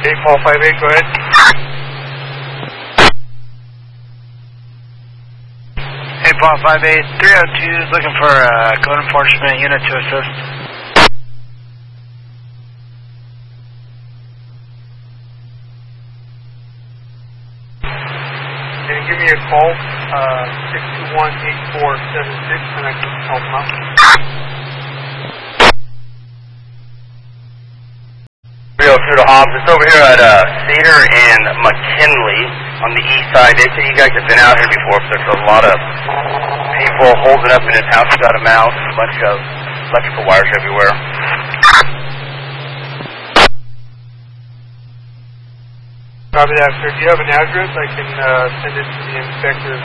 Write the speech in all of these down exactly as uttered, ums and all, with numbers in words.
eight Paul five eight, go ahead. eight Paul five eight, three oh two is looking for a code enforcement unit to assist. Can you give me a call, uh, six two one, eight four seven six, and I can help them out? three oh two to Hobbs. It's over here at uh, Cedar and McKinley on the east side. They say you guys have been out here before, but there's a lot of people holding up in his house without a mouse, a bunch of electrical wires everywhere. Copy that, sir. Do you have an address? I can uh, send it to the inspector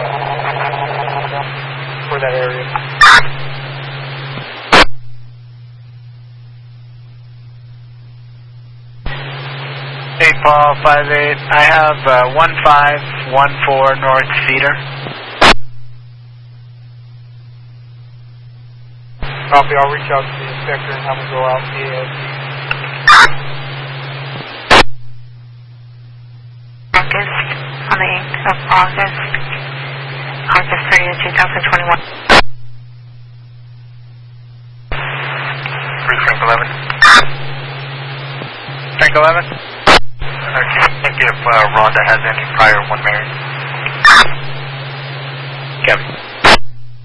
for that area. eight Paul five eight, I have uh, one five one four North Cedar. Copy, I'll reach out to the inspector and have him go out A S A P. August, on the eighth of August, August thirtieth, two thousand twenty-one. Precinct eleven. Frank eleven? Okay, I think if uh, Rhonda has any prior one married.